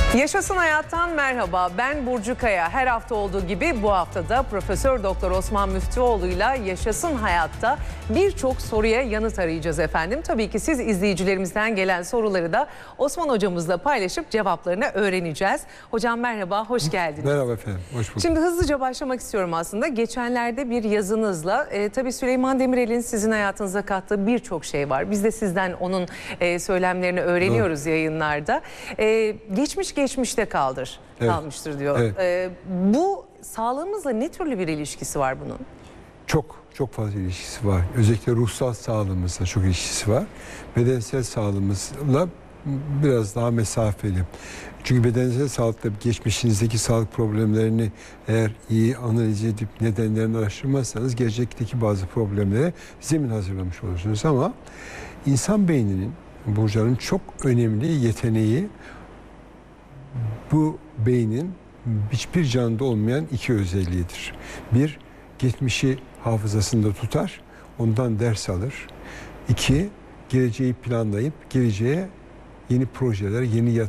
Yaşasın Hayat'tan merhaba. Ben Burcu Kaya. Her hafta olduğu gibi bu haftada Profesör Doktor Osman Müftüoğlu'yla Yaşasın Hayat'ta birçok soruya yanıt arayacağız efendim. Tabii ki siz izleyicilerimizden gelen soruları da Osman hocamızla paylaşıp cevaplarını öğreneceğiz. Hocam merhaba, hoş geldiniz. Merhaba efendim, hoş bulduk. Şimdi hızlıca başlamak istiyorum aslında. Geçenlerde bir yazınızla tabii Süleyman Demirel'in sizin hayatınıza kattığı birçok şey var. Biz de sizden onun söylemlerini öğreniyoruz yayınlarda. Geçmişte kalmıştır diyor. Evet. Bu sağlığımızla ne türlü bir ilişkisi var bunun? Çok fazla ilişkisi var. Özellikle ruhsal sağlığımızla çok ilişkisi var. Bedensel sağlığımızla biraz daha mesafeli. Çünkü bedensel sağlıkta geçmişinizdeki sağlık problemlerini eğer iyi analiz edip nedenlerini araştırmazsanız gelecekteki bazı problemlere zemin hazırlamış olursunuz. Ama insan beyninin, Burcu'nun çok önemli yeteneği, bu beynin hiçbir canlıda olmayan iki özelliğidir. Bir, geçmişi hafızasında tutar, ondan ders alır. İki, geleceği planlayıp geleceğe yeni projeler, yeni